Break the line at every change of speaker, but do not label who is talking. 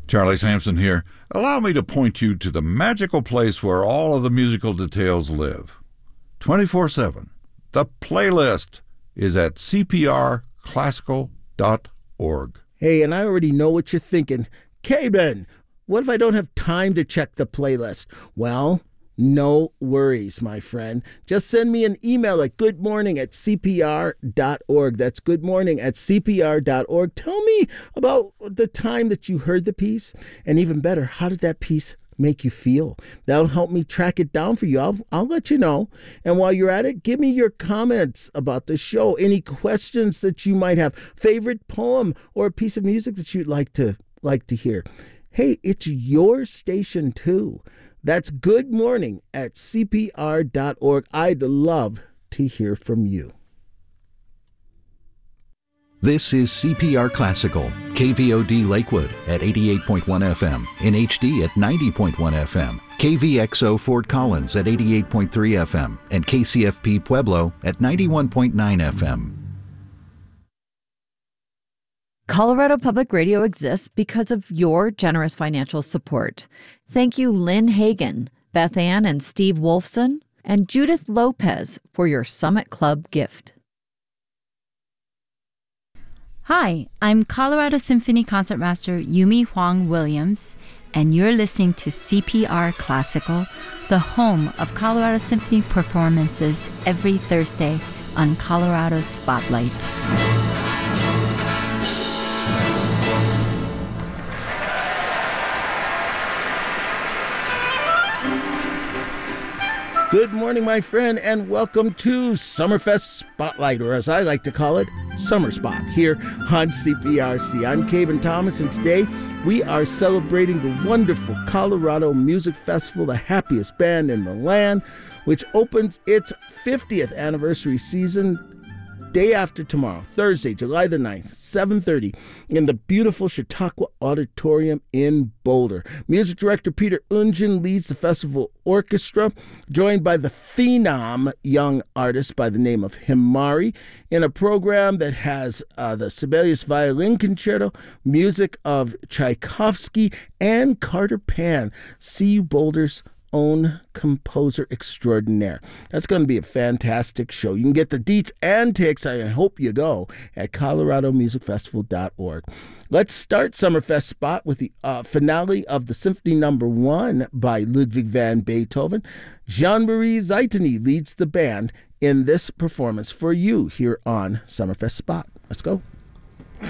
Charlie Sampson here. Allow me to point you to the magical place where all of the musical details live. 24/7. The playlist is at cprclassical.org.
Hey, and I already know what you're thinking. K-Ben, what if I don't have time to check the playlist? Well, no worries, my friend. Just send me an email at goodmorning@cpr.org. That's goodmorning@cpr.org. Tell me about the time that you heard the piece, and even better, how did that piece make you feel? That'll help me track it down for you. I'll let you know. And while you're at it, give me your comments about the show, any questions that you might have, favorite poem or a piece of music that you'd like to hear. Hey, it's your station too. That's goodmorning@cpr.org. I'd love to hear from you.
This is CPR Classical, KVOD Lakewood at 88.1 FM, in HD at 90.1 FM, KVXO Fort Collins at 88.3 FM, and KCFP Pueblo at 91.9 FM.
Colorado Public Radio exists because of your generous financial support. Thank you, Lynn Hagan, Beth Ann and Steve Wolfson, and Judith Lopez for your Summit Club gift.
Hi, I'm Colorado Symphony Concertmaster Yumi Huang Williams, and you're listening to CPR Classical, the home of Colorado Symphony performances every Thursday on Colorado Spotlight.
Good morning, my friend, and welcome to Summerfest Spotlight, or as I like to call it, Summer Spot, here on CPRC. I'm Caben Thomas, and today we are celebrating the wonderful Colorado Music Festival, the happiest band in the land, which opens its 50th anniversary season day after tomorrow, Thursday, July the 9th, 7:30, in the beautiful Chautauqua Auditorium in Boulder. Music director Peter Ungen leads the festival orchestra, joined by the phenom young artist by the name of Himari, in a program that has the Sibelius Violin Concerto, music of Tchaikovsky, and Carter Pan, CU Boulder's own composer extraordinaire. That's going to be a fantastic show. You can get the deets and tickets, I hope you go, at coloradomusicfestival.org. Let's start Summerfest Spot with the finale of the Symphony No. 1 by Ludwig van Beethoven. Jean-Marie Zaitany leads the band in this performance for you here on Summerfest Spot. Let's go.